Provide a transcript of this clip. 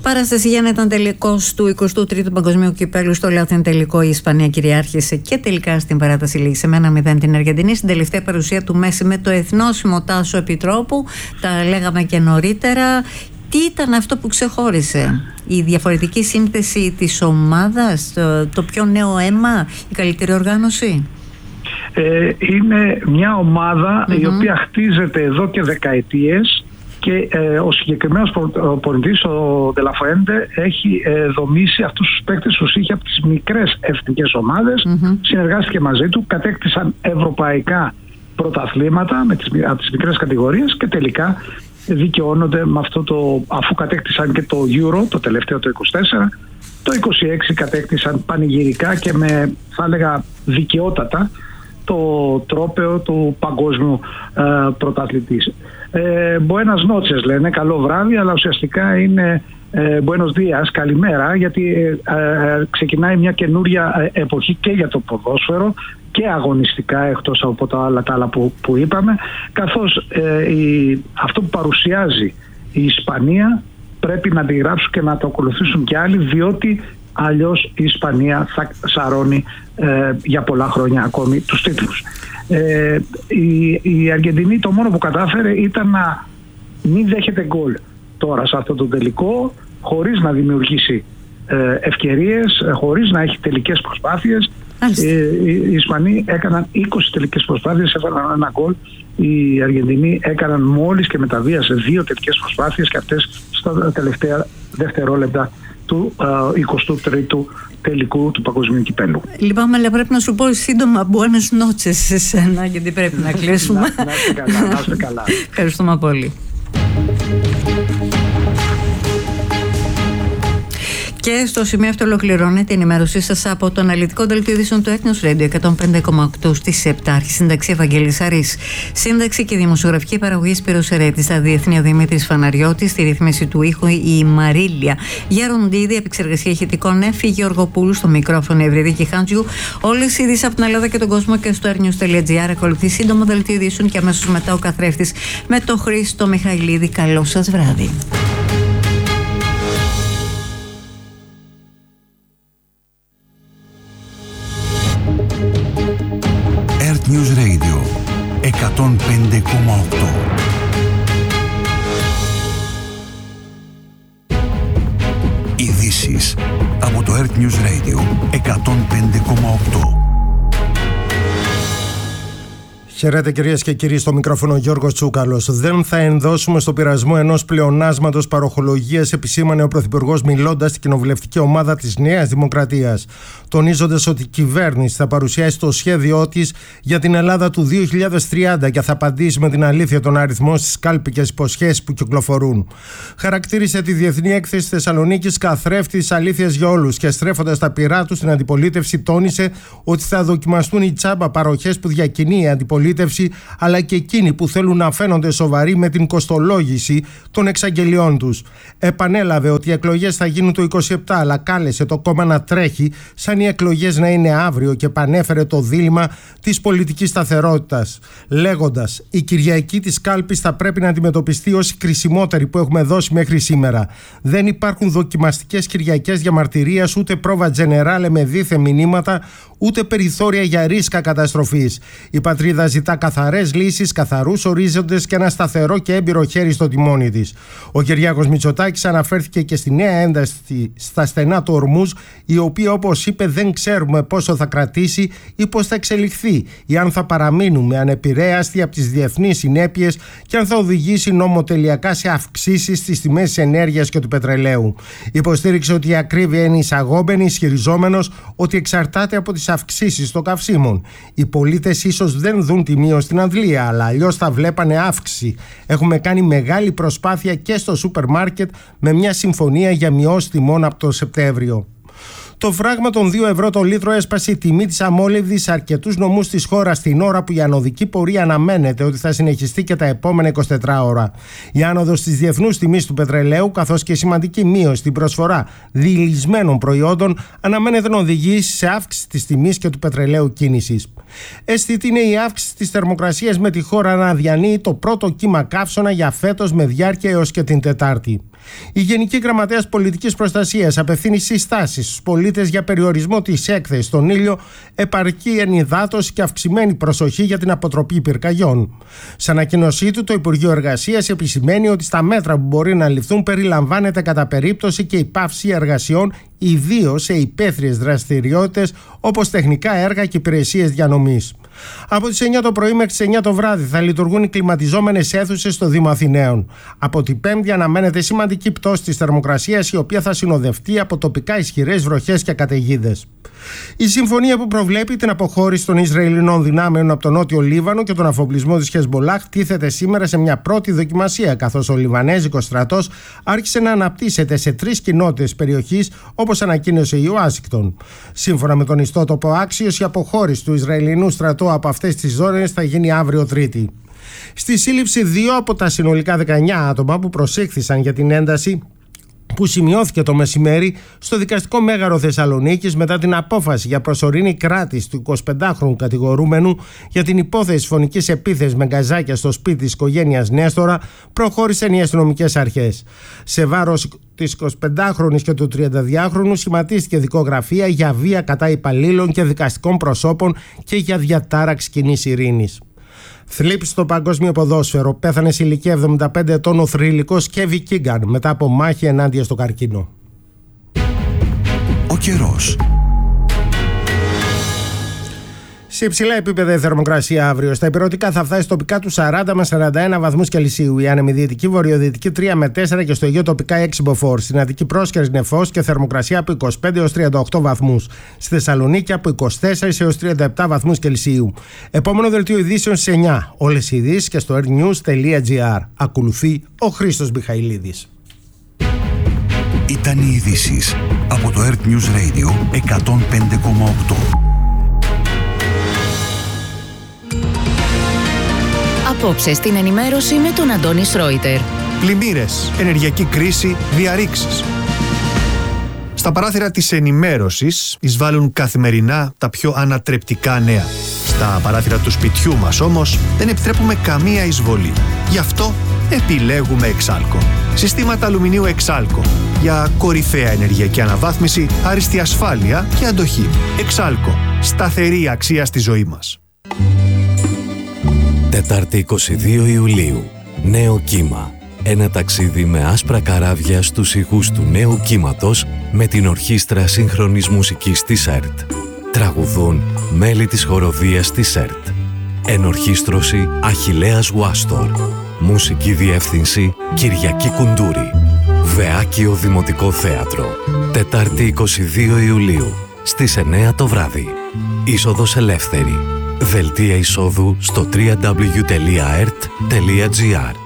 Παράσταση για να ήταν τελικός του 23ου Παγκοσμίου Κυπέλλου στο Λάθιν τελικό. Η Ισπανία κυριάρχησε και τελικά στην παράταση λήξη με 1-0 την Αργεντινή. Στην τελευταία παρουσία του Μέση με το εθνόσημο Τάσο Επιτρόπου. Τα λέγαμε και νωρίτερα. Τι ήταν αυτό που ξεχώρισε? Η διαφορετική σύνθεση της ομάδας, το πιο νέο αίμα, η καλύτερη οργάνωση? Είναι μια ομάδα η οποία χτίζεται εδώ και δεκαετίες και ο συγκεκριμένος προπονητής, ο Ντελαφουέντε, έχει δομήσει αυτούς τους παίκτες που είχε από τις μικρές εθνικές ομάδες, συνεργάστηκε μαζί του, κατέκτησαν ευρωπαϊκά πρωταθλήματα από τις μικρές κατηγορίες και τελικά δικαιώνονται με αυτό αφού κατέκτησαν και το Euro, το τελευταίο το 24, το 26 κατέκτησαν πανηγυρικά και με, θα έλεγα, δικαιότατα το τρόπαιο του παγκόσμιου πρωταθλητής. Buenas noches λένε, καλό βράδυ, αλλά ουσιαστικά είναι Buenos días, καλημέρα, γιατί ξεκινάει μια καινούρια εποχή και για το ποδόσφαιρο και αγωνιστικά, εκτός από τα άλλα που είπαμε, καθώς αυτό που παρουσιάζει η Ισπανία πρέπει να αντιγράψουν και να το ακολουθήσουν και άλλοι, διότι αλλιώς η Ισπανία θα σαρώνει για πολλά χρόνια ακόμη τους τίτλους. Η Αργεντινή το μόνο που κατάφερε ήταν να μην δέχεται γκολ τώρα σε αυτό το τελικό, χωρίς να δημιουργήσει ευκαιρίες, χωρίς να έχει τελικές προσπάθειες. Οι Ισπανοί έκαναν 20 τελικές προσπάθειες, έβαλαν ένα γκολ. Οι Αργεντινοί έκαναν μόλις και με τα βία σε 2 τελικές προσπάθειες, και αυτές στα τελευταία δευτερόλεπτα του 23ου τελικού του Παγκοσμίου Κυπέλλου. Λυπάμαι, αλλά πρέπει να σου πω σύντομα buenas noches σε εσένα, γιατί πρέπει να κλείσουμε. Να είστε καλά. Ευχαριστούμε πολύ. Και στο σημείο αυτό ολοκληρώνεται η ενημέρωσή σας από το αναλυτικό δελτίο ειδήσεων του News Radio 105,8 στις 7. Αρχισύνταξη Ευαγγέλης Αρής. Σύνταξη και δημοσιογραφική παραγωγή Σπύρος Ερέτης. Στα διεθνή ο Δημήτρης Φαναριώτης. Στη ρύθμιση του ήχου η Μαρίλια Γεροντίδη. Επεξεργασία ηχητικών Εφη Γεωργοπούλου. Στο μικρόφωνο Ευρυδίκη Χάντζιου. Όλες οι ειδήσεις από την Ελλάδα και τον κόσμο και στο airnews.gr. Ακολουθεί σύντομο δελτίο ειδήσεων και αμέσως μετά ο καθρέφτης με το Χρήστο Μιχαηλίδη. Καλό σας βράδυ. News Radio 105,8. Ειδήσεις από το Earth News Radio 105,8. Χαίρετε κυρίες και κύριοι, στο μικρόφωνο Γιώργος Τσούκαλος. Δεν θα ενδώσουμε στο πειρασμό ενός πλεονάσματος παροχολογίας, επισήμανε ο Πρωθυπουργός μιλώντας στην κοινοβουλευτική ομάδα της Νέας Δημοκρατίας, τονίζοντας ότι η κυβέρνηση θα παρουσιάσει το σχέδιό της για την Ελλάδα του 2030 και θα απαντήσει με την αλήθεια των αριθμών στις κάλπικες υποσχέσεις που κυκλοφορούν. Χαρακτήρισε τη Διεθνή Έκθεση Θεσσαλονίκης καθρέφτη της αλήθειας για όλους και στρέφοντας τα πυρά του στην αντιπολίτευση, τόνισε ότι θα δοκιμαστούν οι τσάμπα παροχές που διακινεί η αντιπολίτευση, αλλά και εκείνοι που θέλουν να φαίνονται σοβαροί με την κοστολόγηση των εξαγγελιών τους. Επανέλαβε ότι οι εκλογές θα γίνουν το 27, αλλά κάλεσε το κόμμα να τρέχει σαν οι εκλογές να είναι αύριο και επανέφερε το δίλημμα της πολιτικής σταθερότητας, λέγοντας: η Κυριακή της κάλπης θα πρέπει να αντιμετωπιστεί ως η κρισιμότερη που έχουμε δώσει μέχρι σήμερα. Δεν υπάρχουν δοκιμαστικές Κυριακές διαμαρτυρίας, ούτε πρόβα τζενεράλε με δίθεν μηνύματα, ούτε περιθώρια για ρίσκα καταστροφής. Η πατρίδα ζητά καθαρές λύσεις, καθαρούς ορίζοντες και ένα σταθερό και έμπειρο χέρι στο τιμόνι της. Ο Κυριάκος Μητσοτάκης αναφέρθηκε και στη νέα ένταση στα στενά του Ορμούζ, η οποία, όπως είπε, δεν ξέρουμε πόσο θα κρατήσει ή πώς θα εξελιχθεί, ή αν θα παραμείνουμε ανεπηρέαστοι από τις διεθνείς συνέπειες και αν θα οδηγήσει νομοτελειακά σε αυξήσεις στις τιμές της ενέργειας και του πετρελαίου. Υποστήριξε ότι η ακρίβεια είναι εισαγόμενη, ισχυριζόμενος ότι εξαρτάται από τις αυξήσεις των καυσίμων. Οι πολίτες ίσως δεν δουν τη μείωση στην Ανδλία, αλλά αλλιώς θα βλέπανε αύξηση. Έχουμε κάνει μεγάλη προσπάθεια και στο σούπερ μάρκετ με μια συμφωνία για μειώσεις τιμών από το Σεπτέμβριο. Το φράγμα των 2 ευρώ το λίτρο έσπασε η τιμή της αμόλυβδης σε αρκετούς νομούς της χώρας, την ώρα που η ανωδική πορεία αναμένεται ότι θα συνεχιστεί και τα επόμενα 24 ώρα. Η άνοδος της διεθνούς τιμής του πετρελαίου, καθώς και η σημαντική μείωση στην προσφορά διηλυσμένων προϊόντων, αναμένεται να οδηγήσει σε αύξηση της τιμής και του πετρελαίου κίνησης. Αισθητή είναι η αύξηση της θερμοκρασίας, με τη χώρα να διανύει το πρώτο κύμα καύσωνα για φέτος με διάρκεια έως και την Τετάρτη. Η Γενική Γραμματέας Πολιτικής Προστασίας απευθύνει συστάσεις στους πολίτες για περιορισμό της έκθεσης στον ήλιο, επαρκή ενυδάτωση και αυξημένη προσοχή για την αποτροπή πυρκαγιών. Σε ανακοίνωσή του, το Υπουργείο Εργασίας επισημαίνει ότι στα μέτρα που μπορεί να ληφθούν περιλαμβάνεται κατά περίπτωση και η πάυση εργασιών, ιδίως σε υπαίθριες δραστηριότητες όπως τεχνικά έργα και υπηρεσίες διανομής. Από τις 9 το πρωί μέχρι τις 9 το βράδυ θα λειτουργούν οι κλιματιζόμενες αίθουσες στο Δήμο Αθηναίων. Από την Πέμπτη αναμένεται σημαντική πτώση της θερμοκρασίας, η οποία θα συνοδευτεί από τοπικά ισχυρές βροχές και καταιγίδες. Η συμφωνία που προβλέπει την αποχώρηση των Ισραηλινών δυνάμεων από τον Νότιο Λίβανο και τον αφοπλισμό της Χεσμολάχ τίθεται σήμερα σε μια πρώτη δοκιμασία, καθώς ο Λιβανέζικος στρατός άρχισε να αναπτύσσεται σε 3 κοινότητες περιοχής, όπως ανακοίνωσε η Ουάσιγκτον. Σύμφωνα με τον ιστότοπο Άξιος, η αποχώρηση του Ισραηλινού στρατού από αυτές τις ζώνες θα γίνει αύριο Τρίτη. Στη σύλληψη 2 από τα συνολικά 19 άτομα που προσήχθησαν για την ένταση που σημειώθηκε το μεσημέρι στο δικαστικό μέγαρο Θεσσαλονίκης μετά την απόφαση για προσωρινή κράτηση του 25χρονου κατηγορούμενου για την υπόθεση φωνικής επίθεσης με γκαζάκια στο σπίτι της οικογένειας Νέστορα, προχώρησαν οι αστυνομικές αρχές. Σε βάρος της 25χρονης και του 32χρονου σχηματίστηκε δικογραφία για βία κατά υπαλλήλων και δικαστικών προσώπων και για διατάραξη κοινής ειρήνης. Θλίψη στο παγκόσμιο ποδόσφαιρο. Πέθανε σε ηλικία 75 ετών ο θρυλικός Κέβι Κίγκαν μετά από μάχη ενάντια στο καρκίνο. Ο καιρός. Σε υψηλά επίπεδα η θερμοκρασία αύριο. Στα ηπειρωτικά θα φτάσει τοπικά του 40 με 41 βαθμούς Κελσίου. Η άνεμη δυτική βορειοδυτική 3 με 4 και στο Αιγαίο τοπικά 6 μποφόρ. Στην Αττική πρόσκαιρη νεφός και θερμοκρασία από 25 έως 38 βαθμούς. Στη Θεσσαλονίκη από 24 έως 37 βαθμούς Κελσίου. Επόμενο δελτίο ειδήσεων στις 9. Όλες οι ειδήσεις και στο airnews.gr. Ακολουθεί ο Χρήστος Μιχαηλίδης. Ήταν οι ειδήσεις από το Earth News Radio 105,8. Απόψε στην ενημέρωση με τον Αντώνη Σρόιτερ. Πλημμύρες, ενεργειακή κρίση, διαρρήξεις. Στα παράθυρα της ενημέρωσης εισβάλλουν καθημερινά τα πιο ανατρεπτικά νέα. Στα παράθυρα του σπιτιού μας όμως δεν επιτρέπουμε καμία εισβολή. Γι' αυτό επιλέγουμε Εξάλκο. Συστήματα αλουμινίου Εξάλκο για κορυφαία ενεργειακή αναβάθμιση, άριστη ασφάλεια και αντοχή. Εξάλκο. Σταθερή αξία στη ζωή μας. Τετάρτη 22 Ιουλίου. Νέο κύμα. Ένα ταξίδι με άσπρα καράβια στους ηχούς του νέου κύματος με την Ορχήστρα Σύγχρονης Μουσικής της ΕΡΤ. Τραγουδούν μέλη της χοροδίας της ΕΡΤ. Ενορχήστρωση Αχιλλέας Γουάστορ. Μουσική διεύθυνση Κυριακή Κουντούρη. Βεάκιο Δημοτικό Θέατρο. Τετάρτη 22 Ιουλίου στις 9 το βράδυ. Είσοδος ελεύθερη. Δελτία εισόδου στο www.ert.gr.